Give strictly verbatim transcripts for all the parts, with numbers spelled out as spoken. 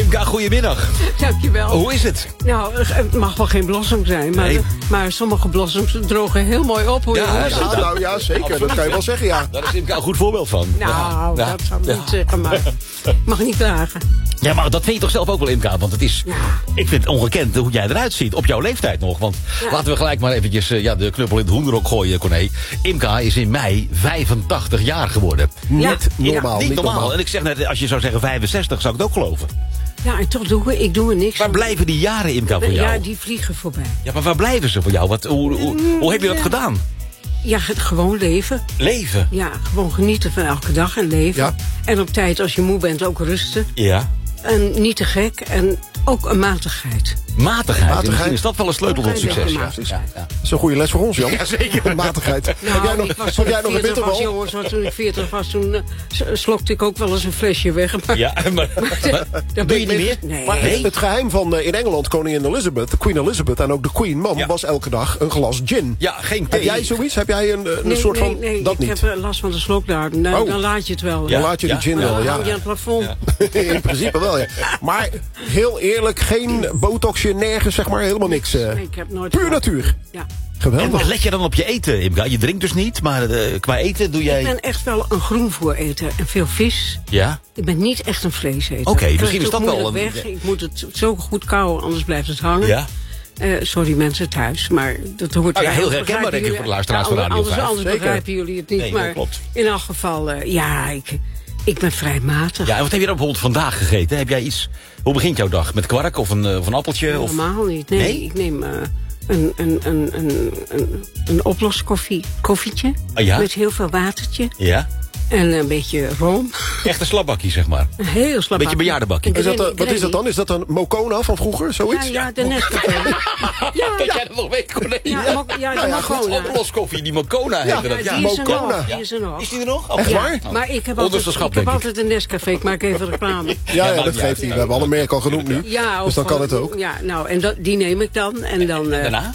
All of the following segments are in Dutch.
Imka, goedemiddag. Dankjewel. Hoe is het? Nou, het mag wel geen blossom zijn, maar, Nee. maar sommige blossoms drogen heel mooi op. Hoe Ja, je ja, Ja, nou ja, zeker. Dat kan je wel zeggen, ja. Daar is Imka een goed voorbeeld van. Nou, Ja. dat zou ik Ja. niet zeggen, maar ik mag niet klagen. Ja, maar dat vind je toch zelf ook wel, Imka? Want het is, Ja. ik vind het ongekend hoe jij eruit ziet. Op jouw leeftijd nog. Want Ja. laten we gelijk maar eventjes uh, ja, de knuppel in het hoenderhok gooien, Corné. Imka is in mei vijfentachtig jaar geworden. Net Ja. normaal, Niet niet normaal. normaal. En ik zeg net, als je zou zeggen vijfenzestig, zou ik het ook geloven. Ja, en toch doe ik, ik doe er niks Waar aan. blijven die jaren, Imka, voor jou? Ja, die vliegen voorbij. Ja, maar waar blijven ze voor jou? Wat, hoe, hoe, hoe heb je dat Ja. gedaan? Ja, het gewoon leven. Leven. Ja, gewoon genieten van elke dag en leven. Ja. En op tijd, als je moe bent, ook rusten. Ja. En niet te gek. En ook een matigheid. Matigheid. Matigheid. Misschien is dat wel een sleutel tot Een klein succes. beetje Ja. matig Ja, zijn. ja. Dat is een goede les voor ons, Jan. Ja, zeker. Matigheid. heb jij Nou, nog, ik was heb toen jij ik nog een veertig was, bitterbal? jongens, want toen ik veertig was, toen uh, s- slokte ik ook wel eens een flesje weg. Maar, Ja, maar, maar daar doe je ben niet ik meer? mee- Nee. Maar het, het geheim van uh, in Engeland koningin Elizabeth, de Queen Elizabeth en ook de Queen Mom, Ja. was elke dag een glas gin. Ja, geen Heb thee. jij zoiets? Heb jij een, een Nee, soort nee, van... nee, dat ik niet? heb uh, last van de slokdarm. Nou, Oh. dan laat je het wel. Dan Ja. laat je de gin Maar wel, dan ja. hang je aan het plafond. Ja. In principe wel, ja. Maar heel eerlijk, geen botoxje, nergens, zeg maar, helemaal niks. uh, Nee, ik heb nooit puur gehad. natuur. Ja. En Geweldig. wat let je dan op je eten, Imka? Je drinkt dus niet, maar uh, qua eten doe jij... Ik ben echt wel een groenvoereter en veel vis. Ja? Ik ben niet echt een vleeseter. Oké, Ik misschien krijg is het dat ook wel moeilijk een- weg. Ik moet het zo goed kauwen, anders blijft het hangen. Ja? Eh, sorry mensen thuis, maar dat hoort Oh ja, wel. heel Dat herkenbaar, begrijpen denk ik, jullie. voor de luisteraars van Ja, Radio anders, vijf. Anders Zeker. begrijpen jullie het niet, Nee, dat maar klopt. in elk geval, uh, ja, ik, ik ben vrij matig. Ja, en wat heb je dan bijvoorbeeld vandaag gegeten? Heb jij iets... Hoe begint jouw dag? Met kwark of een, uh, of een appeltje? Of... Helemaal niet. Nee, Nee? ik neem uh, een, een, een, een, een, een oploskoffie, koffietje. Oh ja? Met heel veel watertje. Ja? En een beetje room. Echt een slapbakkie, zeg maar. Een heel slap Beetje bejaardenbakkie. bakje. Is dat, uh, wat is dat dan? Is dat een Mokona van vroeger, Ja, zoiets? ja, de Nescafé. Ja, Dat jij dat nog weet, Corné. ja, ja, ja, de ja, goed, Mokona. Oploskoffie, die Mokona heette Ja, dat. Ja, Ja. die is er Mokona. nog. Die is er nog. Is die er nog? Oh, Echt ja. waar? Maar ik heb altijd, Onderschap, ik heb denk ik. altijd een Nescafé. Ik maak even reclame. Ja, Ja, ja, maakt dat niet geeft uit. hij. We hebben alle merken al genoemd nu. Ja, Dus dan of kan het gewoon- ook. Ja, nou, en dat, die neem ik dan. En dan uh, Daarna?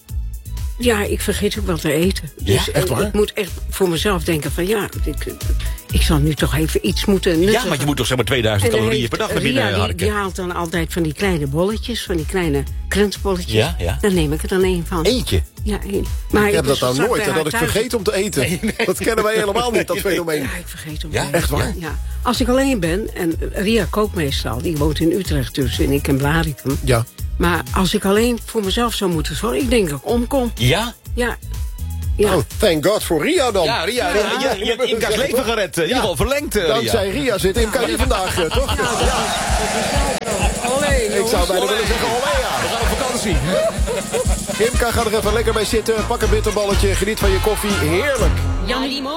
ja, ik vergeet ook wel te eten. Dus Ja, echt eh, waar? ik moet echt voor mezelf denken van ja, ik, ik zal nu toch even iets moeten nuttigen. Ja, maar je moet toch zeg maar tweeduizend En dan calorieën heeft per dag naar Ria, binnen die, harken. die haalt dan altijd van die kleine bolletjes, van die kleine krentenbolletjes. Ja, ja. Dan neem ik er dan één van. Eentje. Ja, één. Maar Ik heb dat was nou straks nooit, bij hè, dat ik haar thuis. vergeet om te eten. Dat kennen wij helemaal niet, dat fenomeen. Ja, ik vergeet hem. Ja? wel. Echt waar? Ja. Als ik alleen ben, en Ria kookt meestal, die woont in Utrecht dus, en ik in Blaricum. Ja. Maar als ik alleen voor mezelf zou moeten zorgen, ik denk dat ik omkom. Ja? Ja. Ja. Oh, thank God voor Ria dan. Ja, Ria, Ria, je, je hebt Imka's leven gered. In ieder geval verlengd, uh, Ria. Dankzij Ria zit Imka hier vandaag, eh, toch? Olé, Ik zou bijna willen zeggen, olé ja. We gaan op vakantie. Imka, ga er even lekker bij zitten. Pak een bitterballetje, geniet van je koffie. Heerlijk. Jan